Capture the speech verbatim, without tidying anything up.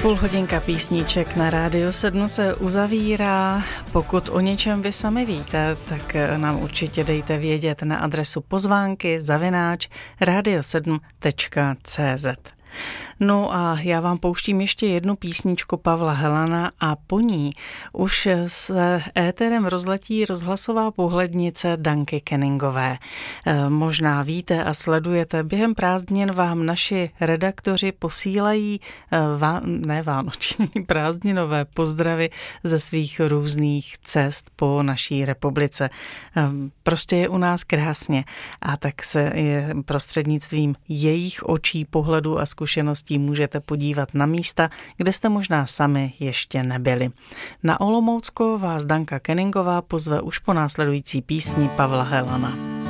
Půl hodinka písniček na Rádiu sedm se uzavírá. Pokud o něčem vy sami víte, tak nám určitě dejte vědět na adresu pozvánky zavináč radio sedm tečka cé zet. No a já vám pouštím ještě jednu písničku Pavla Helana a po ní už se éterem rozletí rozhlasová pohlednice Danky Kenningové. E, možná víte a sledujete, během prázdnin vám naši redaktoři posílají e, vá, ne vánoční, prázdninové pozdravy ze svých různých cest po naší republice. E, prostě je u nás krásně a tak se je prostřednictvím jejich očí, pohledu a zkušeností můžete podívat na místa, kde jste možná sami ještě nebyli. Na Olomoucko vás Danka Kenningová pozve už po následující písni Pavla Helana.